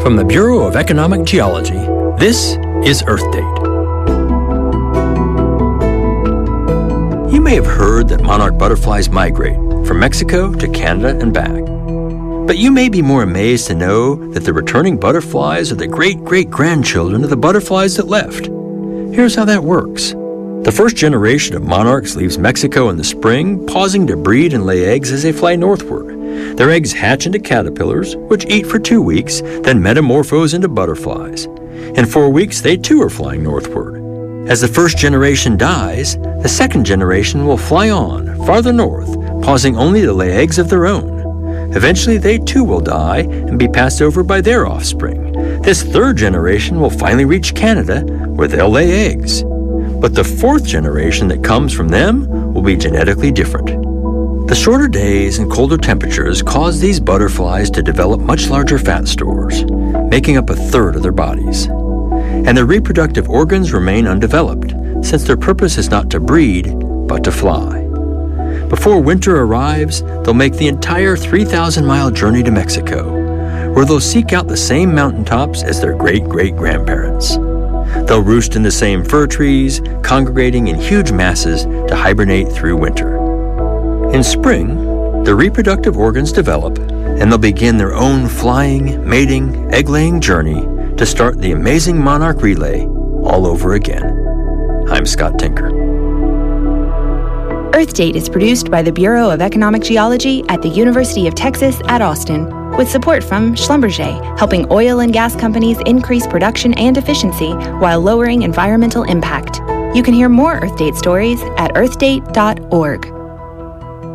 From the Bureau of Economic Geology, this is Earth Date. You may have heard that monarch butterflies migrate from Mexico to Canada and back. But you may be more amazed to know that the returning butterflies are the great-great-grandchildren of the butterflies that left. Here's how that works. The first generation of monarchs leaves Mexico in the spring, pausing to breed and lay eggs as they fly northward. Their eggs hatch into caterpillars, which eat for 2 weeks, then metamorphose into butterflies. In 4 weeks, they too are flying northward. As the first generation dies, the second generation will fly on, farther north, pausing only to lay eggs of their own. Eventually, they too will die and be passed over by their offspring. This third generation will finally reach Canada, where they'll lay eggs. But the fourth generation that comes from them will be genetically different. The shorter days and colder temperatures cause these butterflies to develop much larger fat stores, making up a third of their bodies. And their reproductive organs remain undeveloped, since their purpose is not to breed, but to fly. Before winter arrives, they'll make the entire 3,000-mile journey to Mexico, where they'll seek out the same mountaintops as their great-great-grandparents. They'll roost in the same fir trees, congregating in huge masses to hibernate through winter. In spring, their reproductive organs develop, and they'll begin their own flying, mating, egg-laying journey to start the amazing monarch relay all over again. I'm Scott Tinker. Earth Date is produced by the Bureau of Economic Geology at the University of Texas at Austin, with support from Schlumberger, helping oil and gas companies increase production and efficiency while lowering environmental impact. You can hear more Earth Date stories at earthdate.org.